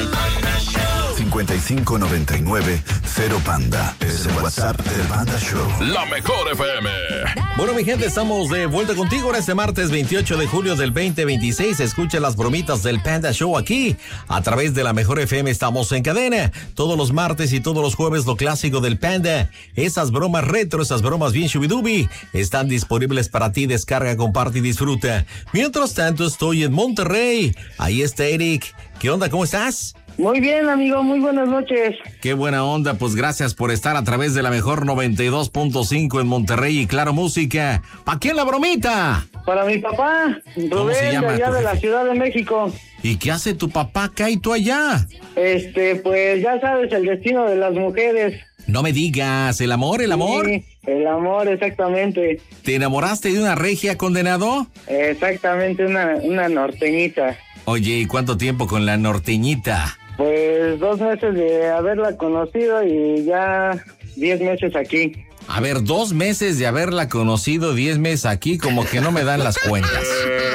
5599-0Panda. Es el WhatsApp del Panda Show. La mejor FM. Bueno, mi gente, estamos de vuelta contigo ahora este martes 28 de julio del 2026. Escucha las bromitas del Panda Show aquí. A través de la mejor FM estamos en cadena. Todos los martes y todos los jueves lo clásico del Panda. Esas bromas retro, esas bromas bien shubidubi, están disponibles para ti. Descarga, comparte y disfruta. Mientras tanto, estoy en Monterrey. Ahí está Eric. ¿Qué onda? ¿Cómo estás? Muy bien, amigo, muy buenas noches. Qué buena onda, pues gracias por estar a través de la mejor 92.5 en Monterrey y Claro Música. ¿Para quién la bromita? Para mi papá, Rubén, de allá de la Ciudad de México. ¿Y qué hace tu papá acá y tú allá? Pues ya sabes, el destino de las mujeres. No me digas, ¿el amor? Sí, el amor, exactamente. ¿Te enamoraste de una regia, condenado? Exactamente, una norteñita. Oye, ¿y cuánto tiempo con la norteñita? Pues 2 meses de haberla conocido y ya 10 meses aquí. A ver, 2 meses de haberla conocido, 10 meses aquí, como que no me dan las cuentas.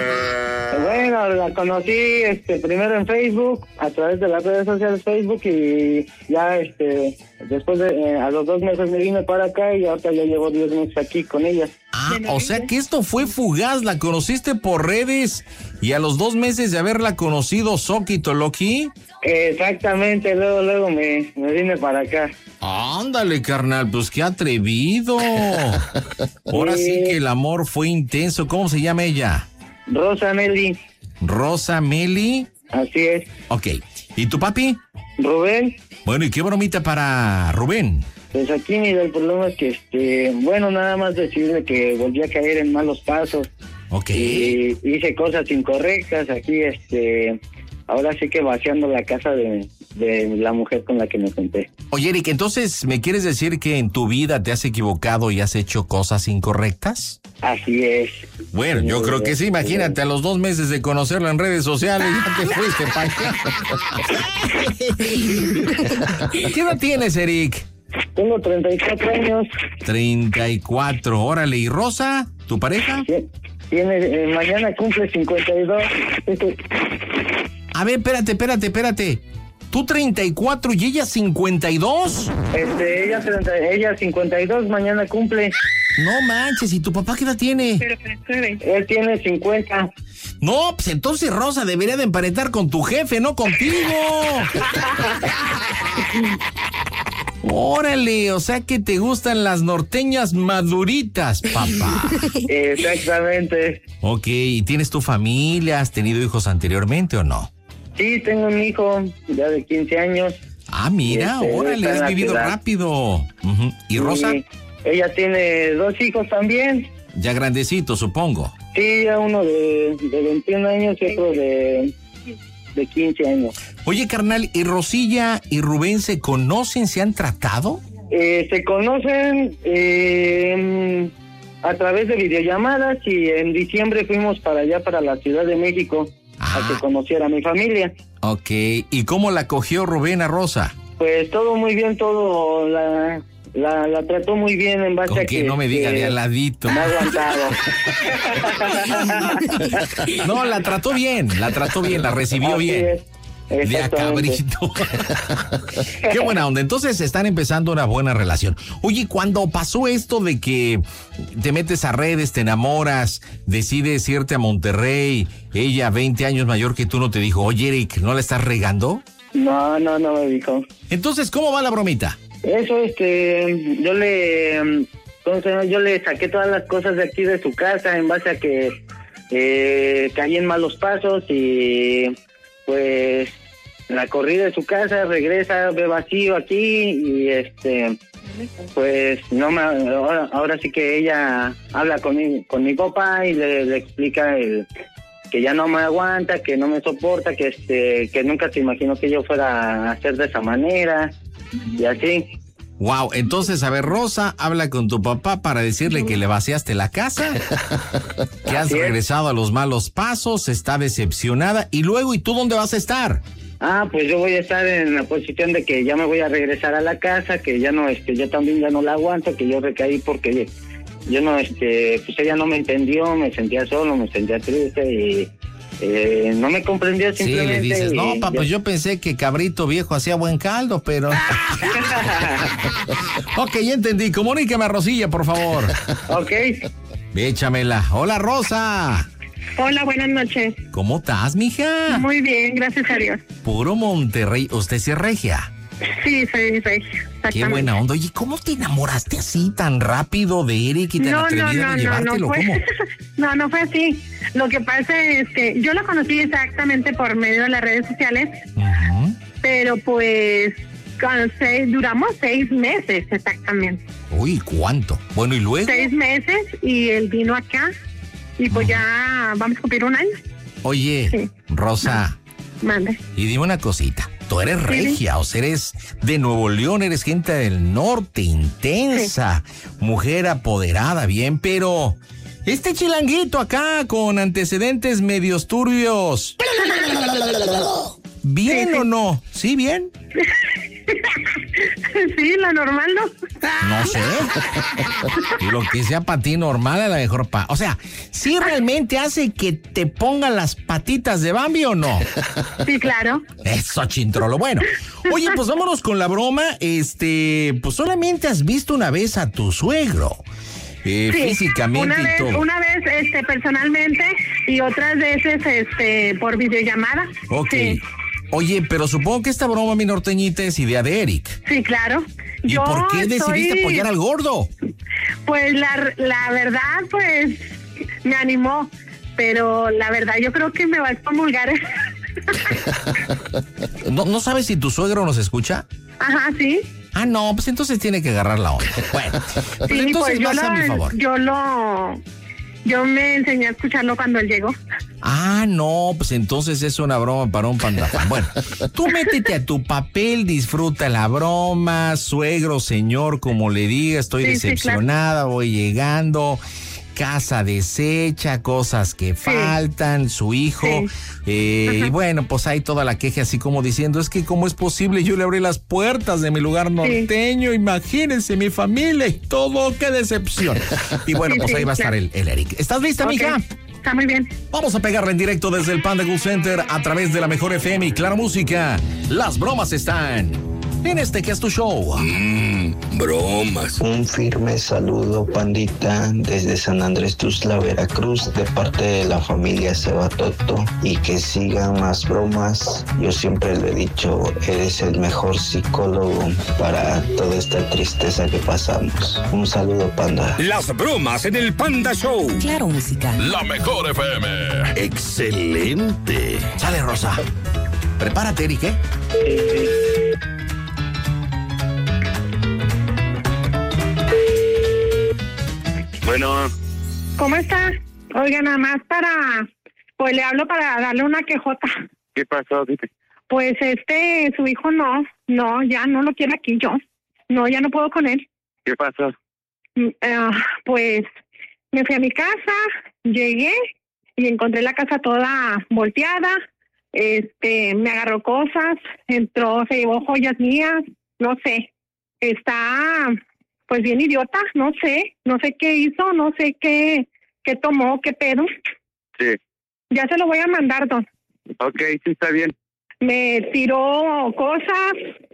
Bueno, la conocí primero en Facebook, a través de las redes sociales Facebook, y ya después a los 2 meses me vine para acá y ahorita ya llevo 10 meses aquí con ella. Ah, o sea que esto fue fugaz, la conociste por redes y a los 2 meses de haberla conocido, Soquito Loki. Exactamente, luego me vine para acá. Ándale, carnal, pues qué atrevido. Ahora sí que el amor fue intenso. ¿Cómo se llama ella? Rosa Meli. ¿Rosa Meli? Así es. Ok. ¿Y tu papi? Rubén. Bueno, ¿y qué bromita para Rubén? Pues aquí, mira, el problema es que, nada más decirle que volví a caer en malos pasos. Ok. Y hice cosas incorrectas aquí, ahora sí que vaciando la casa de la mujer con la que me junté. Oye, Eric, entonces, ¿me quieres decir que en tu vida te has equivocado y has hecho cosas incorrectas? Así es. Bueno, yo creo que sí, imagínate, a los 2 meses de conocerlo en redes sociales, ya te fuiste para allá. ¿Qué edad tienes, Eric? Tengo 34 años. 34, órale. ¿Y Rosa, tu pareja? Tiene, mañana cumple 52. A ver, espérate. ¿Tú 34 y ella 52? Ella 52, mañana cumple. No manches, ¿y tu papá qué edad tiene? Él tiene 50. No, pues entonces Rosa debería de emparentar con tu jefe, no contigo. Órale, o sea que te gustan las norteñas maduritas, papá. Exactamente. Ok, ¿y tienes tu familia? ¿Has tenido hijos anteriormente o no? Sí, tengo un hijo ya de 15 años. Ah, mira, órale, has vivido rápido. Uh-huh. ¿Y Rosa? Sí, ella tiene 2 hijos también. Ya grandecito, supongo. Sí, ya uno de 21 años y otro de 15 años. Oye, carnal, ¿y Rosilla y Rubén se conocen, se han tratado? Se conocen a través de videollamadas y en diciembre fuimos para allá, para la Ciudad de México, a que conociera a mi familia. Ok, ¿y cómo la cogió Rubén a Rosa? Pues todo muy bien, todo la trató muy bien en base ¿con a que no me diga de al ladito? Me ha aguantado. No, la trató bien, la recibió así bien. Es. De a cabrito. Qué buena onda. Entonces están empezando una buena relación. Oye, cuando pasó esto de que te metes a redes, te enamoras, decides irte a Monterrey, ella 20 años mayor que tú, ¿no te dijo, oye, Eric, ¿no la estás regando? No me dijo. Entonces, ¿cómo va la bromita? Eso, yo le saqué todas las cosas de aquí de su casa en base a que caí en malos pasos y pues la corrí de su casa, regresa, ve vacío aquí y pues ahora sí que ella habla con mi papá y le explica que ya no me aguanta, que no me soporta, que nunca se imaginó que yo fuera a hacer de esa manera y así. Wow, entonces, a ver, Rosa habla con tu papá para decirle que le vaciaste la casa, que has regresado a los malos pasos, está decepcionada, y luego, ¿y tú dónde vas a estar? Pues yo voy a estar en la posición de que ya me voy a regresar a la casa, que ya no, yo también ya no la aguanto, que yo recaí porque yo no, pues ella no me entendió, me sentía solo, me sentía triste no me comprendió simplemente. Sí, le dices, no, yo... pues yo pensé que cabrito viejo hacía buen caldo, pero... Ok, ya entendí. Comuníqueme a Rosilla, por favor. Ok. Échamela. Hola, Rosa. Hola, buenas noches. ¿Cómo estás, mija? Muy bien, gracias a Dios. Puro Monterrey. ¿Usted sí es regia? Sí, soy regia. Qué buena onda. Oye, ¿cómo te enamoraste así tan rápido de Eric y tan atrevida de llevártelo? Fue, ¿Cómo? no fue así. Lo que pasa es que yo lo conocí exactamente por medio de las redes sociales, pero pues duramos 6 meses exactamente. Uy, ¿cuánto? Bueno, ¿y luego? 6 meses y él vino acá y pues ya vamos a cumplir 1 año. Oye, sí. Rosa. Mande. Y dime una cosita. Tú eres regia, o sea, eres de Nuevo León, eres gente del norte, intensa, mujer apoderada, bien, pero este chilanguito acá con antecedentes medios turbios, ¿bien o no? ¿Sí, bien? Sí, lo normal, ¿no? No sé. Y lo que sea para ti normal, a la mejor o sea, ¿sí realmente hace que te pongan las patitas de Bambi o no? Sí, claro. Eso, chintrolo. Bueno, oye, pues vámonos con la broma. Pues solamente has visto una vez a tu suegro. Sí, físicamente y todo. Una vez, personalmente y otras veces, por videollamada. Ok. Sí. Oye, pero supongo que esta broma, mi norteñita, es idea de Eric. Sí, claro. ¿Y por qué decidiste apoyar al gordo? Pues la verdad, pues, me animó. Pero la verdad, yo creo que me va a excomulgar. ¿No sabes si tu suegro nos escucha? Ajá, sí. Ah, no, pues entonces tiene que agarrar la onda. Bueno, pues sí, entonces vas a mi favor. Yo me enseñé a escucharlo cuando él llegó. Ah, no, pues entonces es una broma para un pandafán. Bueno, tú métete a tu papel, disfruta la broma, suegro, señor, como le diga, estoy decepcionada, claro. Voy llegando, casa deshecha, cosas que faltan, su hijo, y bueno, pues hay toda la queja así como diciendo, es que cómo es posible, yo le abrí las puertas de mi lugar norteño, imagínense, mi familia y todo, qué decepción. Y bueno, pues ahí va a estar el Eric. ¿Estás lista, mija? Está muy bien. Vamos a pegarle en directo desde el Panda Cool Center a través de la mejor FM y Claro Música. Las bromas están en este que es tu show. Bromas. Un firme saludo, pandita, desde San Andrés Tuxtla, Veracruz, de parte de la familia Sebatoto, y que sigan más bromas. Yo siempre le he dicho, eres el mejor psicólogo para toda esta tristeza que pasamos. Un saludo, panda. Las bromas en el Panda Show. Claro Música. La mejor FM. Excelente. Sale, Rosa. Prepárate, Eric, ¿eh? Bueno. ¿Cómo está? Oiga, nada más pues le hablo para darle una quejota. ¿Qué pasó? Dime. Pues su hijo no, ya no lo quiero aquí yo. No, ya no puedo con él. ¿Qué pasó? Pues me fui a mi casa, llegué y encontré la casa toda volteada. Me agarró cosas, entró, se llevó joyas mías, no sé. Está pues bien idiota, no sé qué hizo, no sé qué tomó, qué pedo. Sí. Ya se lo voy a mandar, don. Ok, sí, está bien. Me tiró cosas,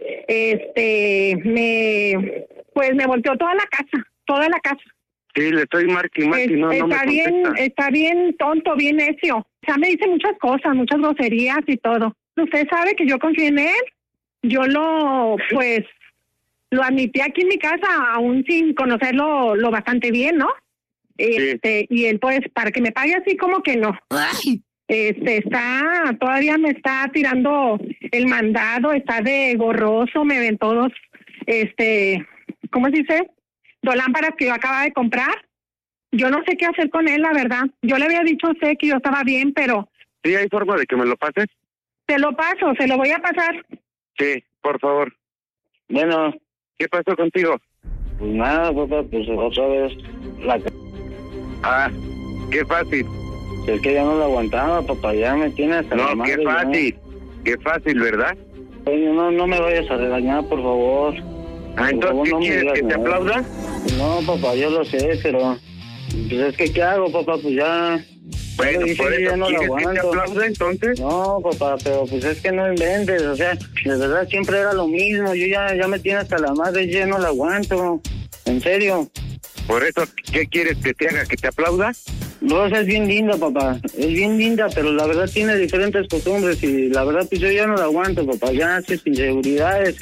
me volteó toda la casa. Sí, le estoy marcando, no me contesta. Está bien tonto, bien necio. O sea, me dice muchas cosas, muchas groserías y todo. Usted sabe que yo confío en él. Yo lo admití aquí en mi casa, aún sin conocerlo lo bastante bien, ¿no? Sí. Y él, pues, para que me pague así como que no. Ay. Todavía me está tirando el mandado, está de gorroso, me ven todos, ¿cómo se dice? 2 lámparas que yo acababa de comprar. Yo no sé qué hacer con él, la verdad. Yo le había dicho a usted que yo estaba bien, pero... ¿Sí hay forma de que me lo pases? Se lo paso, se lo voy a pasar. Sí, por favor. Bueno, ¿qué pasó contigo? pues nada, papá, pues otra vez la... Ah, qué fácil. Es que ya no lo aguantaba, papá, ya me tiene hasta la No, madre, qué fácil. Qué fácil, ¿verdad? Oye, no me vayas a regañar, por favor. Ah, entonces, ¿qué quieres? ¿Que te aplauda? No, papá, yo lo sé, pero... Pues es que, ¿qué hago, papá? Pues ya... Bueno, Yo dije, por yo eso ya no la ¿quieres que te aguanto. aplaude entonces? No, papá, pero pues es que no inventes, o sea, de verdad siempre era lo mismo, yo ya me tiene hasta la madre, yo ya no la aguanto, en serio. Por eso, ¿qué quieres que te haga? ¿Que te aplauda? Rosa es bien linda, papá, es bien linda, pero la verdad tiene diferentes costumbres y la verdad pues yo ya no la aguanto, papá, ya hace inseguridades,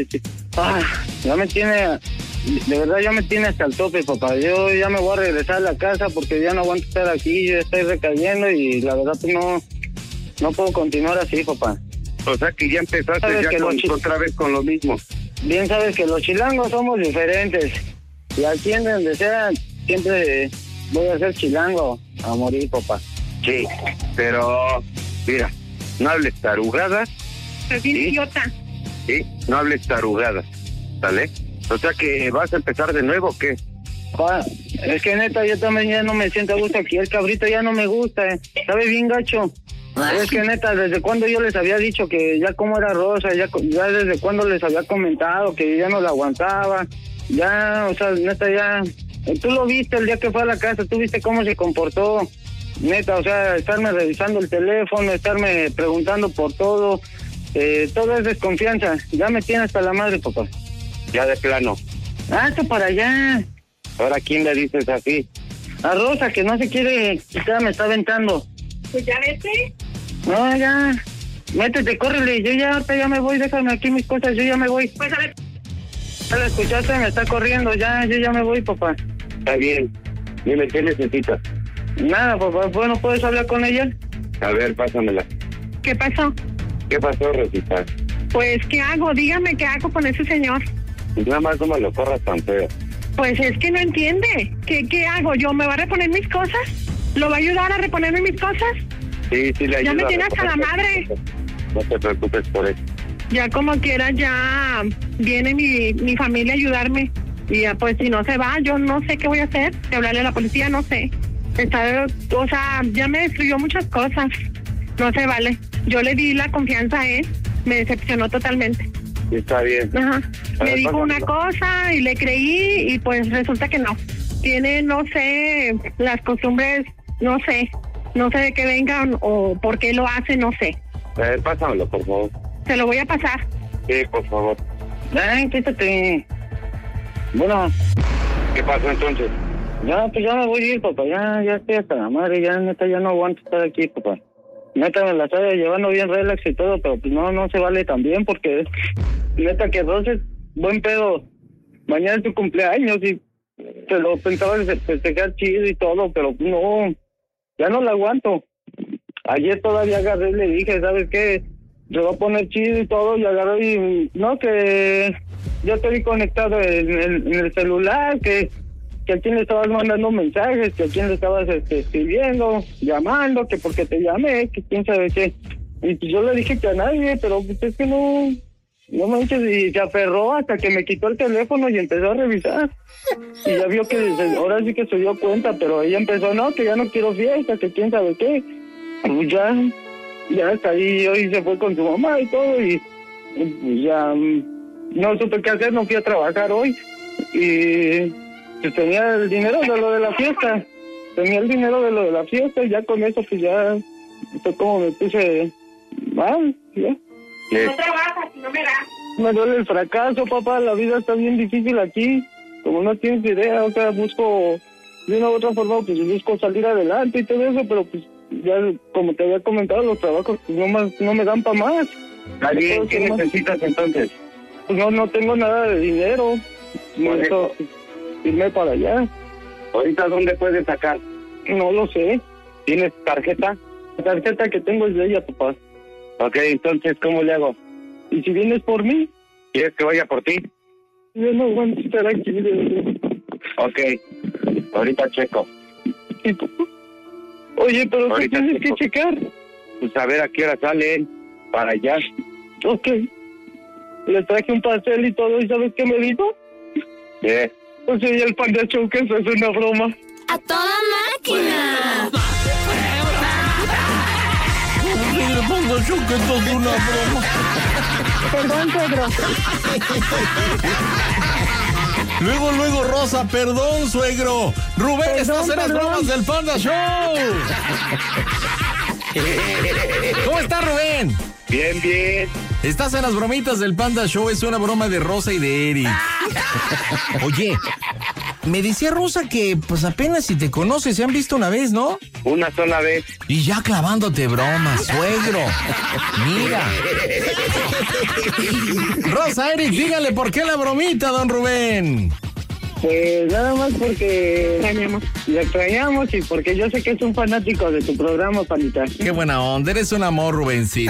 ya me tiene, de verdad ya me tiene hasta el tope, papá, yo ya me voy a regresar a la casa porque ya no aguanto estar aquí, yo estoy recayendo y la verdad pues no puedo continuar así, papá. O sea que ya empezaste ya otra vez con lo mismo. Bien sabes que los chilangos somos diferentes y aquí en donde sea siempre voy a ser chilango a morir, papá. Sí, pero mira, no hables tarugadas. Es bien idiota. Sí, no hables tarugadas, ¿sale? O sea que vas a empezar de nuevo, ¿o qué? Es que neta yo también ya no me siento a gusto aquí, el cabrito ya no me gusta, sabe bien gacho. Es que neta, desde cuando yo les había dicho que ya como era Rosa, ya desde cuando les había comentado que ya no la aguantaba, ya, o sea, neta ya, tú lo viste el día que fue a la casa, tú viste cómo se comportó, neta, o sea, estarme revisando el teléfono, estarme preguntando por todo es desconfianza, ya me tiene hasta la madre, papá. Ya de plano. Hazte para allá. Ahora, ¿quién le dices así? A Rosa, que no se quiere quitar, me está aventando. Pues ya vete. No, ya. Métete, córrele. Yo ya ahorita ya me voy. Déjame aquí mis cosas. Yo ya me voy. Pues a ver. Ya la escuchaste, me está corriendo. Ya, yo ya me voy, papá. Está bien. Dime, ¿qué necesitas? Nada, papá. Bueno, ¿puedes hablar con ella? A ver, pásamela. ¿Qué pasó? ¿Qué pasó, Rosita? Pues, ¿qué hago? Dígame, ¿qué hago con ese señor? Pues nada más no me lo corras tan feo. Pues es que no entiende. ¿Qué hago? ¿Yo me va a reponer mis cosas? ¿Lo va a ayudar a reponerme mis cosas? Sí, le ayuda. Ya me tiene hasta la madre. No te preocupes por eso. Ya como quiera, ya viene mi familia a ayudarme. Y ya, pues si no se va, yo no sé qué voy a hacer. De hablarle a la policía, no sé. O sea, ya me destruyó muchas cosas. No se vale. Yo le di la confianza a él. Me decepcionó totalmente. Está bien. Ajá. A Me ver, dijo una pásamelo. cosa y le creí y pues resulta que no. Tiene, no sé, las costumbres, no sé de qué vengan o por qué lo hace, no sé. A ver, pásamelo, por favor. Se lo voy a pasar. Sí, por favor. Ay, quítate. Bueno, ¿Qué pasó entonces? ya, pues ya me voy a ir, papá. Ya estoy hasta la madre. Ya, neta, ya no aguanto estar aquí, papá. Neta, me la está llevando bien relax y todo, pero pues no se vale tan bien porque neta que Rosa es buen pedo. Mañana es tu cumpleaños y te lo pensaba festejar chido y todo, pero no, ya no la aguanto. Ayer todavía agarré y le dije, ¿sabes qué? Se va a poner chido y todo, y agarré y no, que yo estoy conectado en el celular, que a quién le estabas mandando mensajes, que a quién le estabas escribiendo, llamando, que porque te llamé, que quién sabe qué. Y pues yo le dije que a nadie, pero pues es que no manches, y se aferró hasta que me quitó el teléfono y empezó a revisar. Y ya vio que ahora sí que se dio cuenta, pero ella empezó, no, que ya no quiero fiesta, que quién sabe qué. Pues ya hasta ahí hoy se fue con su mamá y todo, y pues ya no supe qué hacer, no fui a trabajar hoy. Y pues tenía el dinero de lo de la fiesta. Y ya con eso pues ya fue como me puse mal, ya. No trabajas, no me das. Me duele el fracaso, papá, la vida está bien difícil aquí, como no tienes idea, o sea, busco de una u otra forma, pues busco salir adelante y todo eso, pero pues ya, como te había comentado, los trabajos pues no me dan para más. Alguien, ¿qué necesitas entonces? Pues no tengo nada de dinero, necesito irme para allá. ¿Ahorita dónde puedes sacar? No lo sé, ¿Tienes tarjeta? la tarjeta que tengo es de ella, papá. Ok, entonces, ¿cómo le hago? ¿Y si vienes por mí? ¿Quieres que vaya por ti? Yo no aguanto estar aquí, de verdad. Ok, ahorita checo. Sí, papá. Oye, pero ¿qué Ahorita tienes checo. que checar? Pues a ver a qué hora sale él para allá. Ok. Le traje un pastel y todo, ¿y sabes qué me dijo? ¿Qué? Pues sí, el Panda Show, que eso es una broma. ¡A toda máquina! Le pongo yo que esto es una broma. Perdón, Pedro. Luego, Rosa, perdón, suegro. Rubén, estás en las bromas del Panda Show. ¿Cómo estás, Rubén? Bien, bien. Estás en las bromitas del Panda Show, es una broma de Rosa y de Eric. Oye, me decía Rosa que pues apenas si te conoces, se han visto una vez, ¿no? Una sola vez. Y ya clavándote bromas, suegro. Mira. Rosa, Eric, dígale por qué la bromita, don Rubén. Pues nada más porque le extrañamos y porque yo sé que es un fanático de tu programa, Pandita. Qué buena onda, eres un amor, Rubencito.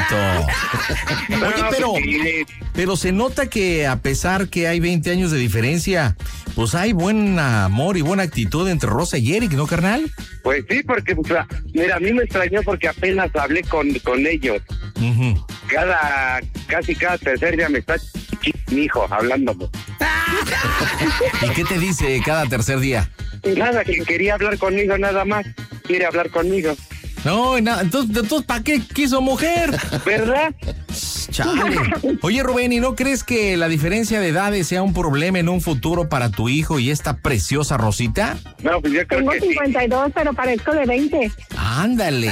Oye, pero se nota que a pesar que hay 20 años de diferencia, pues hay buen amor y buena actitud entre Rosa y Eric, ¿no, carnal? Pues sí, porque, mira, a mí me extrañó porque apenas hablé con ellos. Uh-huh. Casi cada tercer día me está mi hijo hablándome. ¿Y qué te dice cada tercer día? Nada, que quería hablar conmigo nada más. Quiere hablar conmigo. No, nada. Entonces, ¿para qué quiso mujer? ¿Verdad? Chale. Oye, Rubén, ¿y no crees que la diferencia de edades sea un problema en un futuro para tu hijo y esta preciosa Rosita? No, pues yo creo Tengo que 52, pero parezco de 20. Ándale.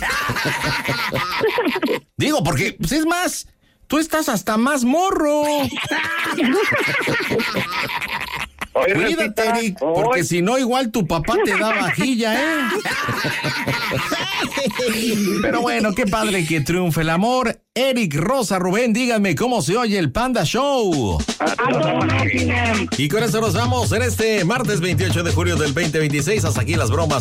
Digo, porque, pues es más, tú estás hasta más morro. Oye, cuídate, Rosita, Eric, porque si no, igual tu papá te da vajilla, ¿eh? Pero bueno, qué padre que triunfe el amor. Eric, Rosa, Rubén, díganme cómo se oye el Panda Show. Y con eso nos vamos en este martes 28 de julio del 2026. Hasta aquí las bromas